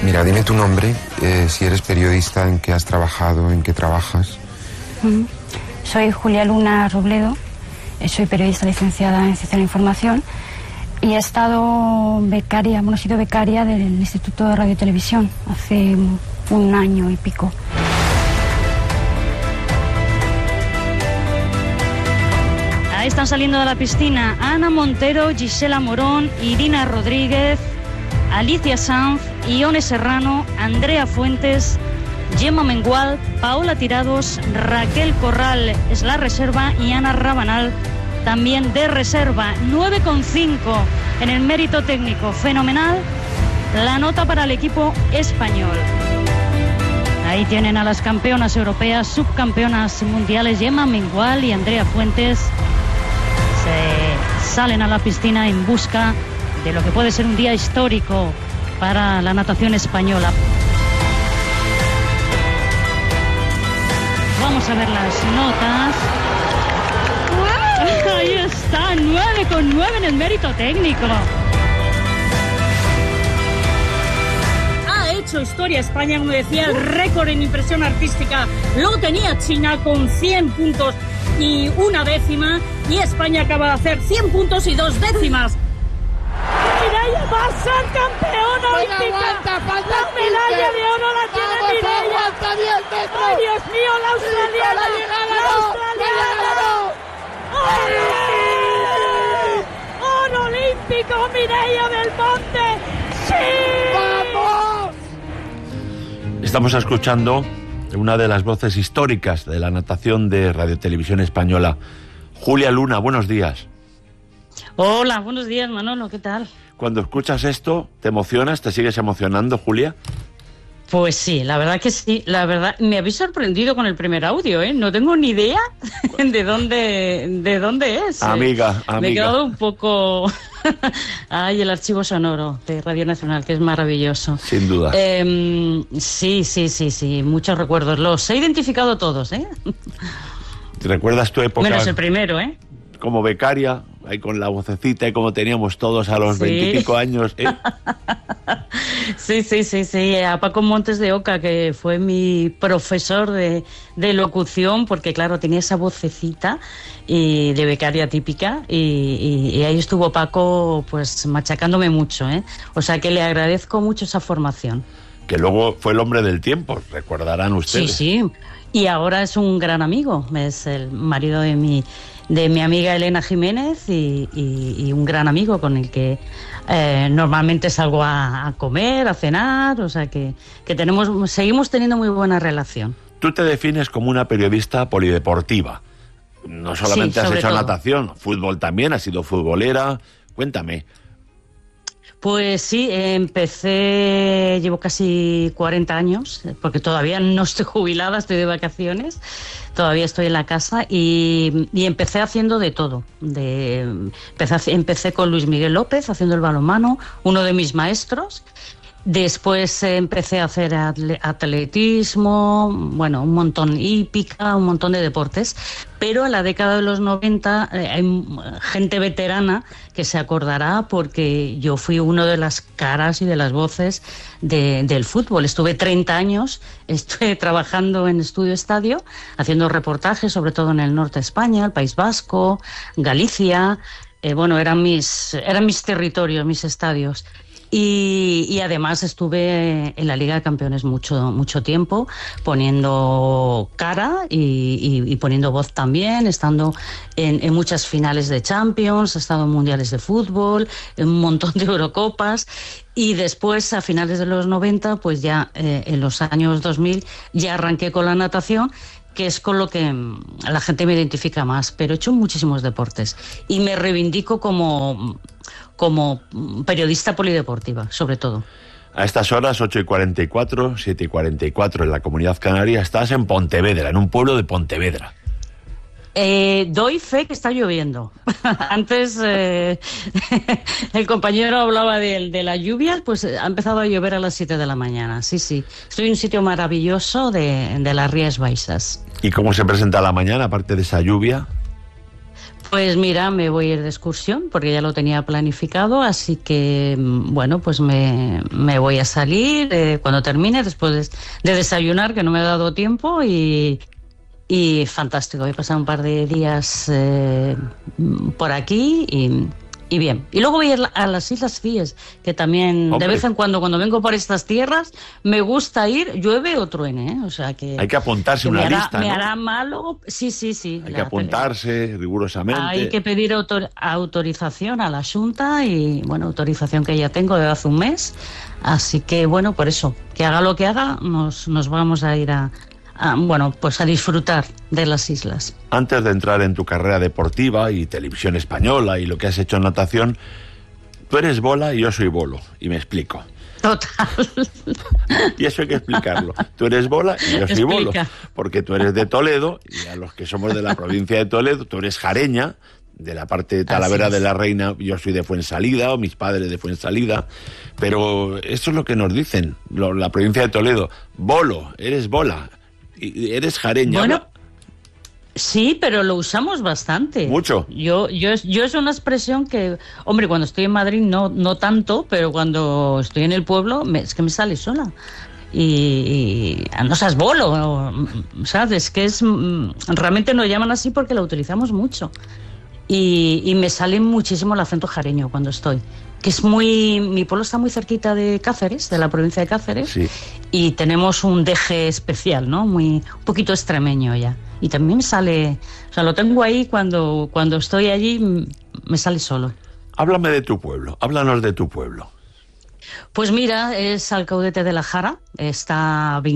Mira, dime tu nombre, si eres periodista, en qué has trabajado, en qué trabajas. Soy Julia Luna Robledo, soy periodista licenciada en Ciencia de la Información y he estado becaria, he sido becaria del Instituto de Radio y Televisión hace un año y pico. Ahí están saliendo de la piscina Ana Montero, Gisela Morón, Irina Rodríguez, Alicia Sanz, Ione Serrano, Andrea Fuentes, Gemma Mengual, Paola Tirados, Raquel Corral es la reserva y Ana Rabanal también de reserva. 9,5 en el mérito técnico, fenomenal la nota para el equipo español. Ahí tienen a las campeonas europeas, subcampeonas mundiales Gemma Mengual y Andrea Fuentes. Se salen a la piscina en busca de lo que puede ser un día histórico para la natación española. Vamos a ver las notas. Ahí está, 9,9 en el mérito técnico. Ha hecho historia España, como decía, el récord en impresión artística lo tenía China con 100 puntos y una décima, y España acaba de hacer 100 puntos y 2 décimas. Mireia va a ser campeona olímpica. La medalla de oro la tiene Mireia. ¡Ay, Dios mío, la australiana! ¡Oro olímpico, Mireia Belmonte! ¡Sí! ¡Vamos! Estamos escuchando una de las voces históricas de la natación de Radio Televisión Española. Julia Luna, buenos días. Hola, buenos días, Manolo, ¿qué tal? Cuando escuchas esto, ¿te emocionas? ¿Te sigues emocionando, Julia? Pues sí, la verdad que sí. La verdad, me habéis sorprendido con el primer audio, ¿eh? No tengo ni idea de dónde es. Amiga. Me he quedado un poco... Ay, el archivo sonoro de Radio Nacional, que es maravilloso. Sin duda. Sí, muchos recuerdos. Los he identificado todos, ¿eh? ¿Recuerdas tu época? Menos el primero, ¿eh? Como becaria, ahí con la vocecita y como teníamos todos a los 20 y pico años, ¿eh? Sí, a Paco Montes de Oca, que fue mi profesor de locución, porque claro, tenía esa vocecita y de becaria típica, y ahí estuvo Paco pues machacándome mucho, ¿eh? O sea que le agradezco mucho esa formación. Que luego fue el hombre del tiempo, recordarán ustedes. Sí, y ahora es un gran amigo, es el marido de mi amiga Elena Jiménez y un gran amigo con el que normalmente salgo a comer, a cenar, o sea que seguimos teniendo muy buena relación. Tú te defines como una periodista polideportiva. No solamente has hecho natación, fútbol también, has sido futbolera. Cuéntame. Pues sí, llevo casi 40 años, porque todavía no estoy jubilada, estoy de vacaciones, todavía estoy en la casa y empecé haciendo de todo. Empecé con Luis Miguel López haciendo el balonmano, uno de mis maestros. Después empecé a hacer atletismo, bueno, un montón, hípica, un montón de deportes. Pero en la década de los 90 hay gente veterana que se acordará porque yo fui una de las caras y de las voces del fútbol. Estuve 30 años trabajando en Estudio Estadio, haciendo reportajes, sobre todo en el norte de España, el País Vasco, Galicia. Eran mis territorios, mis estadios. Y además estuve en la Liga de Campeones mucho tiempo, poniendo cara y poniendo voz también, estando en muchas finales de Champions, he estado en mundiales de fútbol, en un montón de Eurocopas. Y después, a finales de los 90, pues ya en los años 2000, ya arranqué con la natación, que es con lo que la gente me identifica más, pero he hecho muchísimos deportes y me reivindico como periodista polideportiva, sobre todo. A estas horas, 8:44, 7:44 en la Comunidad Canaria, estás en Pontevedra, en un pueblo de Pontevedra. Doy fe que está lloviendo. Antes el compañero hablaba de la lluvia, pues ha empezado a llover a las 7 de la mañana. Sí. Estoy en un sitio maravilloso de las Rías Baixas. ¿Y cómo se presenta la mañana, aparte de esa lluvia? Pues mira, me voy a ir de excursión porque ya lo tenía planificado, así que bueno, pues me voy a salir cuando termine, después de desayunar, que no me ha dado tiempo, y fantástico. Voy a pasar un par de días por aquí y bien. Y luego voy a ir a las Islas Cíes, que también, hombre, de vez en cuando vengo por estas tierras, me gusta ir, llueve o truene, ¿eh? O sea que... Hay que apuntarse una lista, ¿no? Me hará malo, sí. Hay que apuntarse rigurosamente. Hay que pedir autorización a la Xunta y, bueno, autorización que ya tengo desde hace un mes. Así que, bueno, por eso, que haga lo que haga, nos vamos a ir a disfrutar de las islas. Antes de entrar en tu carrera deportiva y televisión española y lo que has hecho en natación, tú eres bola y yo soy bolo, y me explico. Total. Y eso hay que explicarlo. Tú eres bola y yo soy bolo, porque tú eres de Toledo, y a los que somos de la provincia de Toledo, tú eres jareña, de la parte de Talavera de la Reina, yo soy de Fuensalida, o mis padres de Fuensalida, pero eso es lo que nos dicen, la provincia de Toledo. Bolo, eres bola. Y eres jareña. Bueno, sí, pero lo usamos bastante. Mucho. Yo es una expresión que, hombre, cuando estoy en Madrid no tanto, pero cuando estoy en el pueblo es que me sale sola. Y no seas bolo, ¿sabes? Que realmente nos llaman así porque lo utilizamos mucho. Y me sale muchísimo el acento jareño cuando estoy. Que mi pueblo está muy cerquita de Cáceres, de la provincia de Cáceres, sí. Y tenemos un deje especial, ¿no? Un poquito extremeño ya. Y también me sale, o sea, lo tengo ahí cuando estoy allí, me sale solo. Háblame de tu pueblo, háblanos de tu pueblo. Pues mira, es Alcaudete de la Jara, está a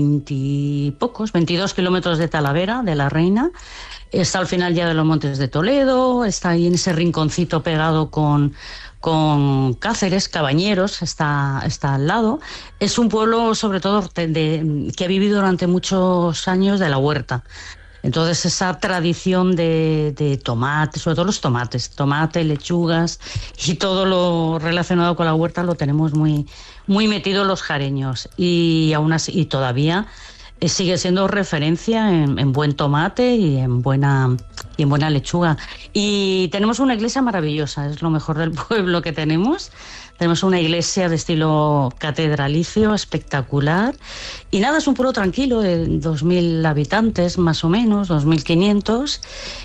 22 kilómetros de Talavera, de la Reina. Está al final ya de los Montes de Toledo, está ahí en ese rinconcito pegado con Cáceres, Cabañeros, está al lado. Es un pueblo, sobre todo, que ha vivido durante muchos años de la huerta. Entonces, esa tradición de tomate, sobre todo los tomate, lechugas y todo lo relacionado con la huerta lo tenemos muy, muy metido los jareños. Y aún así, y todavía sigue siendo referencia en buen tomate y en buena lechuga. Y tenemos una iglesia maravillosa, es lo mejor del pueblo que tenemos. Tenemos una iglesia de estilo catedralicio espectacular. Y nada, es un pueblo tranquilo, de 2.000 habitantes más o menos, 2.500.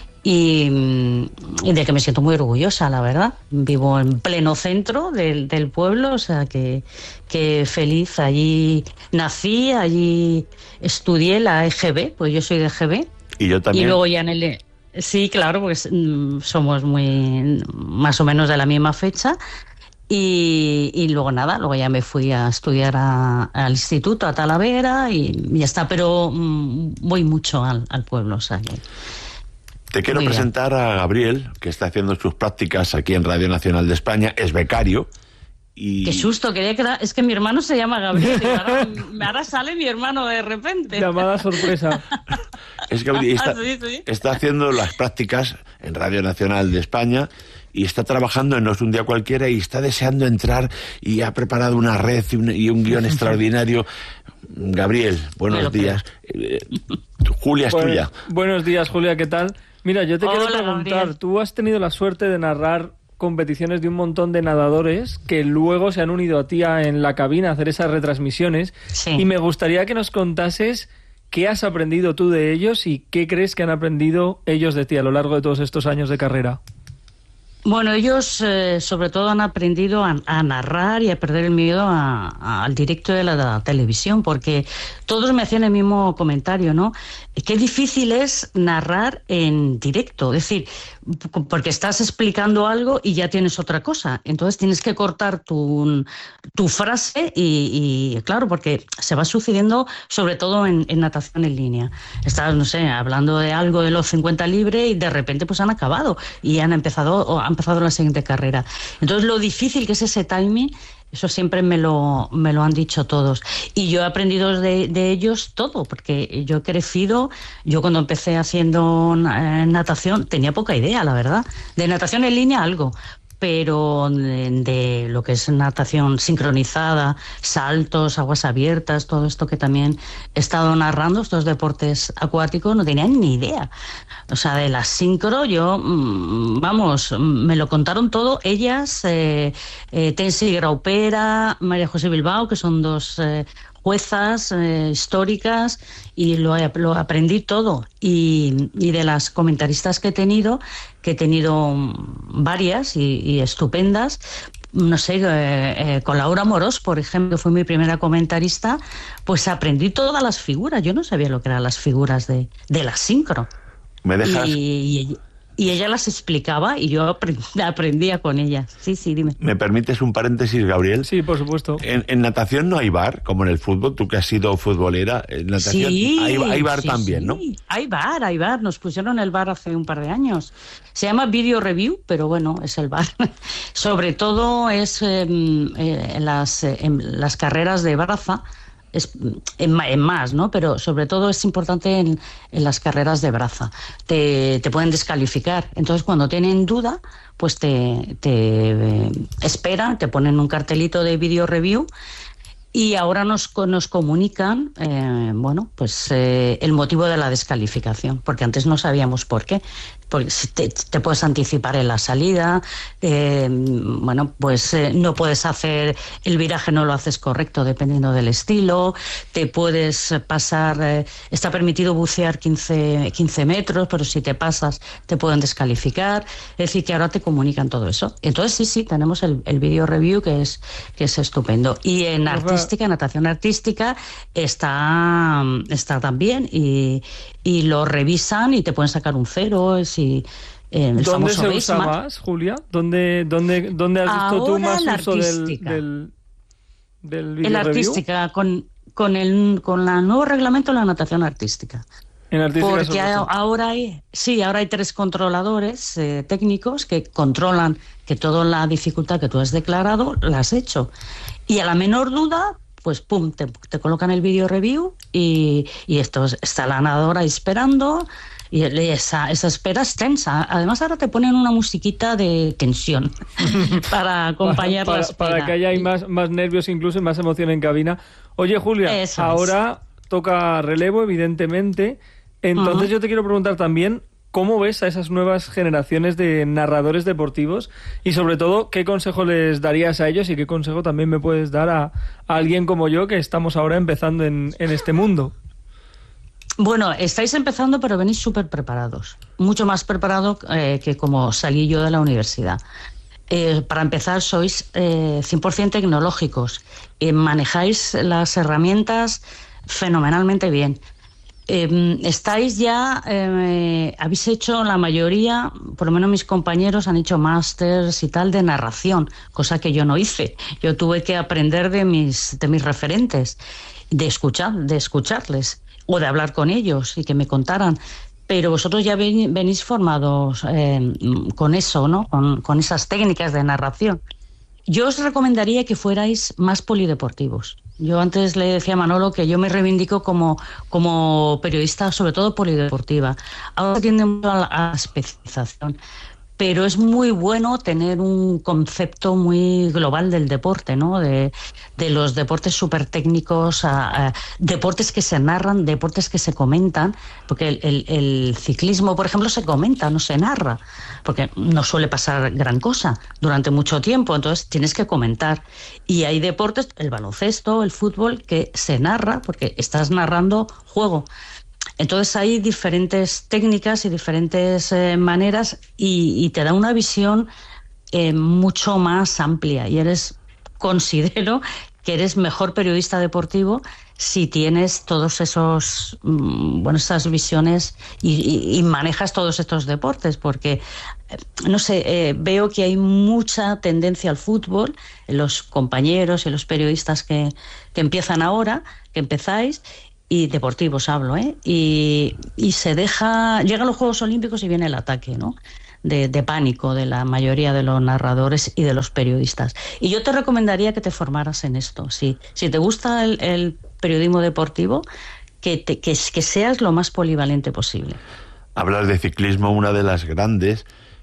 Y de que me siento muy orgullosa, la verdad. Vivo en pleno centro del pueblo, o sea que feliz. Allí nací, allí estudié la EGB, pues yo soy de EGB. Y yo también. Y luego ya sí, claro, pues somos más o menos de la misma fecha. Y luego luego ya me fui a estudiar al instituto, a Talavera, y ya está, pero voy mucho al pueblo, o sea que... Te quiero presentar a Gabriel, que está haciendo sus prácticas aquí en Radio Nacional de España, es becario. Y... Qué susto, es que mi hermano se llama Gabriel, y ahora sale mi hermano de repente. Llamada sorpresa. Es Gabriel, está haciendo las prácticas en Radio Nacional de España y está trabajando en No es un día cualquiera y está deseando entrar y ha preparado una red y un guión extraordinario. Gabriel, buenos días. Julia es tuya. Buenos días, Julia, ¿qué tal? Mira, yo te quiero preguntar, Gabriel. tú has tenido la suerte de narrar competiciones de un montón de nadadores que luego se han unido a ti en la cabina a hacer esas retransmisiones, sí. Y me gustaría que nos contases qué has aprendido tú de ellos y qué crees que han aprendido ellos de ti a lo largo de todos estos años de carrera. Bueno, ellos sobre todo han aprendido a narrar y a perder el miedo al directo de la televisión, porque todos me hacían el mismo comentario, ¿no? Qué difícil es narrar en directo, es decir, porque estás explicando algo y ya tienes otra cosa, entonces tienes que cortar tu frase y claro, porque se va sucediendo sobre todo en natación en línea. Estás, no sé, hablando de algo de los 50 libre y de repente pues han acabado y han empezado la siguiente carrera. Entonces lo difícil que es ese timing, eso siempre me lo han dicho todos. Y yo he aprendido de ellos todo, porque yo he crecido, yo cuando empecé haciendo natación tenía poca idea, la verdad. De natación en línea algo, pero de lo que es natación sincronizada, saltos, aguas abiertas, todo esto que también he estado narrando, estos deportes acuáticos, no tenía ni idea. O sea, de la sincro, yo, me lo contaron todo ellas, Tensi Graupera, María José Bilbao, que son dos juezas históricas, y lo aprendí todo. Y de las comentaristas que he tenido varias y estupendas, no sé, con Laura Morós, por ejemplo, que fue mi primera comentarista, pues aprendí todas las figuras. Yo no sabía lo que eran las figuras de la sincro. ¿Me dejas? Y ella las explicaba y yo aprendía con ellas. Sí, dime. ¿Me permites un paréntesis, Gabriel? Sí, por supuesto. En natación no hay bar, como en el fútbol, tú que has sido futbolera. En natación hay bar también, ¿no? Hay bar. Nos pusieron el bar hace un par de años. Se llama Video Review, pero bueno, es el bar. Sobre todo es en las carreras de braza, en más, ¿no? Pero sobre todo es importante en las carreras de braza. Te pueden descalificar. Entonces, cuando tienen duda, pues te esperan, te ponen un cartelito de video review y ahora nos comunican, el motivo de la descalificación, porque antes no sabíamos por qué. Porque te puedes anticipar en la salida, no puedes hacer el viraje, no lo haces correcto dependiendo del estilo, te puedes pasar, está permitido bucear 15 metros, pero si te pasas te pueden descalificar. Es decir, que ahora te comunican todo eso. Entonces sí, tenemos el video review que es estupendo. Y en natación artística está también, y lo revisan y te pueden sacar un 0 ¿Dónde se usa más, Julia? ¿Dónde has visto tú más uso del video en la artística, con el nuevo reglamento de la natación artística. En artística. Porque ahora hay 3 controladores técnicos que controlan que toda la dificultad que tú has declarado la has hecho. Y a la menor duda, pues pum, te colocan el video review y esto está la nadadora esperando. Y esa espera es tensa. Además, ahora te ponen una musiquita de tensión para acompañar la espera. Para que haya más nervios, incluso, y más emoción en cabina. Oye, Julia, ahora toca relevo, evidentemente. Entonces yo te quiero preguntar también, ¿cómo ves a esas nuevas generaciones de narradores deportivos? Y sobre todo, ¿qué consejo les darías a ellos y qué consejo también me puedes dar a alguien como yo, que estamos ahora empezando en este mundo? Bueno, estáis empezando, pero venís súper preparados. Mucho más preparado que como salí yo de la universidad. Para empezar, sois 100% tecnológicos. Manejáis las herramientas fenomenalmente bien. Estáis ya, habéis hecho la mayoría, por lo menos mis compañeros han hecho másters y tal de narración, cosa que yo no hice. Yo tuve que aprender de mis referentes, de escucharles, o de hablar con ellos y que me contaran. Pero vosotros ya venís formados con eso, ¿no? Con esas técnicas de narración. Yo os recomendaría que fuerais más polideportivos. Yo antes le decía a Manolo que yo me reivindico como periodista, sobre todo polideportiva. Ahora se tiende mucho a la especialización, pero es muy bueno tener un concepto muy global del deporte, ¿no? De los deportes súper técnicos, deportes que se narran, deportes que se comentan, porque el ciclismo, por ejemplo, se comenta, no se narra, porque no suele pasar gran cosa durante mucho tiempo, entonces tienes que comentar. Y hay deportes, el baloncesto, el fútbol, que se narra porque estás narrando juego. Entonces hay diferentes técnicas y diferentes maneras y te da una visión mucho más amplia, y considero que eres mejor periodista deportivo si tienes todos esas visiones y manejas todos estos deportes, porque no sé, veo que hay mucha tendencia al fútbol en los compañeros y los periodistas que empiezan ahora, que empezáis, y deportivos hablo, y llegan los Juegos Olímpicos y viene el ataque, ¿no? De pánico de la mayoría de los narradores y de los periodistas. Y yo te recomendaría que te formaras en esto. Si te gusta el periodismo deportivo, que seas lo más polivalente posible. Hablas de ciclismo, una de las grandes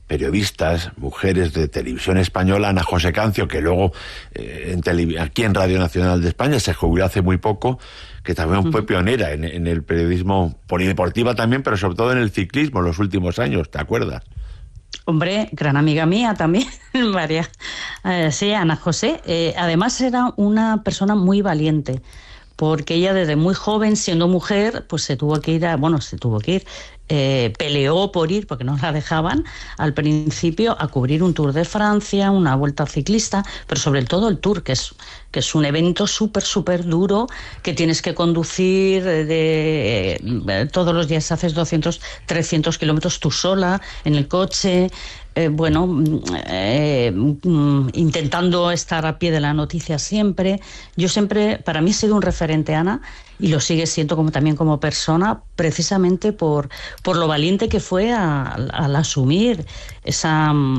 periodistas, mujeres de televisión española, Ana José Cancio, que luego aquí en Radio Nacional de España se jubiló hace muy poco, que también fue pionera en el periodismo polideportiva también, pero sobre todo en el ciclismo en los últimos años, ¿te acuerdas? Hombre, gran amiga mía también, María. Sí, Ana José. Además era una persona muy valiente, porque ella desde muy joven, siendo mujer, pues se tuvo que ir, peleó por ir, porque no la dejaban al principio, a cubrir un Tour de Francia, una Vuelta Ciclista, pero sobre todo el Tour, que es un evento súper duro, que tienes que conducir todos los días, haces 200, 300 kilómetros tú sola, en el coche, intentando estar a pie de la noticia siempre. Yo siempre, para mí ha sido un referente, Ana, y lo sigue siendo también como persona, precisamente por lo valiente que fue al asumir ese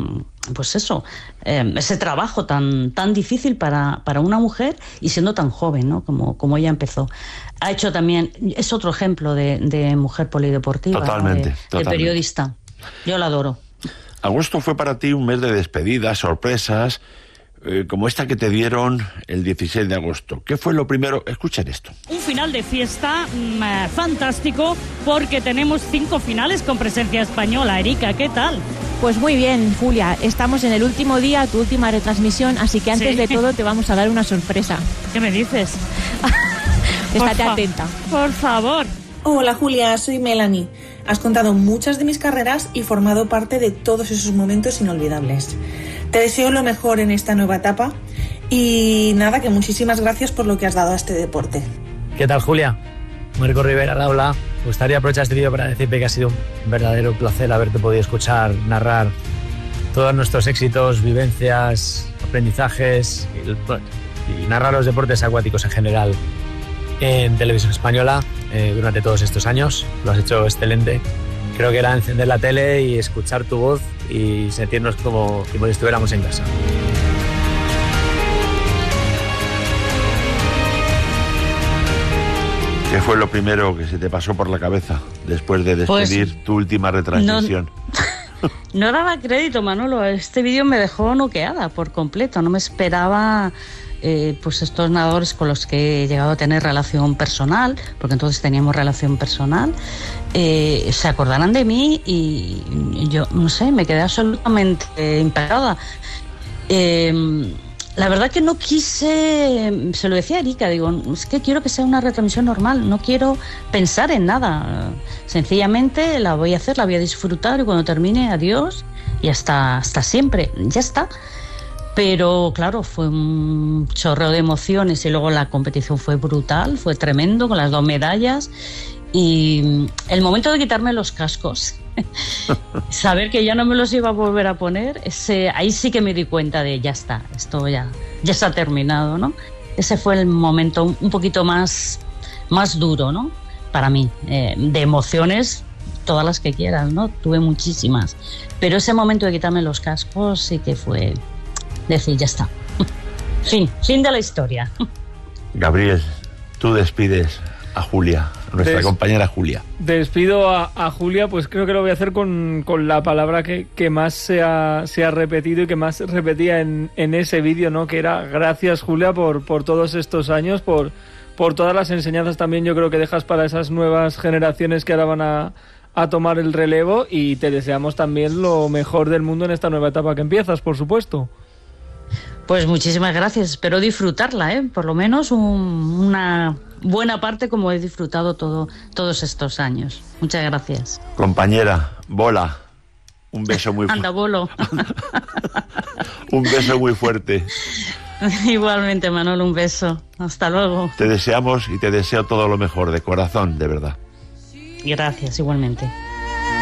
trabajo tan difícil para una mujer y siendo tan joven, ¿no? Como ella empezó. Ha hecho también, es otro ejemplo de mujer polideportiva, totalmente. De periodista. Yo la adoro. Agosto fue para ti un mes de despedidas, sorpresas, como esta que te dieron el 16 de agosto. ¿Qué fue lo primero? Escuchen esto. Un final de fiesta fantástico, porque tenemos 5 finales con presencia española. Erika, ¿qué tal? Pues muy bien, Julia. Estamos en el último día, tu última retransmisión, así que antes de todo te vamos a dar una sorpresa. ¿Qué me dices? Estate atenta. Por favor. Hola Julia, soy Melanie. Has contado muchas de mis carreras y formado parte de todos esos momentos inolvidables. Te deseo lo mejor en esta nueva etapa y nada, que muchísimas gracias por lo que has dado a este deporte. ¿Qué tal, Julia? Marco Rivera al habla. Me gustaría aprovechar este vídeo para decirte que ha sido un verdadero placer haberte podido escuchar, narrar todos nuestros éxitos, vivencias, aprendizajes y narrar los deportes acuáticos en general en Televisión Española durante todos estos años. Lo has hecho excelente. Creo que era encender la tele y escuchar tu voz y sentirnos como si estuviéramos en casa. ¿Qué fue lo primero que se te pasó por la cabeza después de despedir tu última retransmisión? No daba crédito, Manolo. Este vídeo me dejó noqueada por completo. No me esperaba estos nadadores con los que he llegado a tener relación personal, porque entonces teníamos relación personal, se acordaran de mí y yo, no sé, me quedé absolutamente impactada. La verdad que no quise, se lo decía a Erika, digo, es que quiero que sea una retransmisión normal, no quiero pensar en nada, sencillamente la voy a hacer, la voy a disfrutar y cuando termine, adiós y hasta siempre, ya está. Pero claro, fue un chorreo de emociones y luego la competición fue brutal, fue tremendo con las 2 medallas y el momento de quitarme los cascos, saber que ya no me los iba a volver a poner, ahí sí que me di cuenta de ya está, esto ya está terminado, ¿no? Ese fue el momento un poquito más duro, ¿no? Para mí, de emociones, todas las que quieras, ¿no? Tuve muchísimas, pero ese momento de quitarme los cascos sí que fue decir, ya está. Fin de la historia. Gabriel, tú despides a Julia, a nuestra compañera Julia. Despido a Julia, pues creo que lo voy a hacer con la palabra que más se ha repetido y que más repetía en ese vídeo, ¿no? Que era gracias, Julia, por todos estos años, por todas las enseñanzas también yo creo que dejas para esas nuevas generaciones que ahora van a tomar el relevo, y te deseamos también lo mejor del mundo en esta nueva etapa que empiezas, por supuesto. Pues muchísimas gracias, espero disfrutarla, por lo menos una buena parte como he disfrutado todos estos años. Muchas gracias. Compañera, Bola, un beso muy fuerte. Anda, Bolo. Un beso muy fuerte. Igualmente, Manolo, un beso. Hasta luego. Te deseamos y te deseo todo lo mejor, de corazón, de verdad. Gracias, igualmente.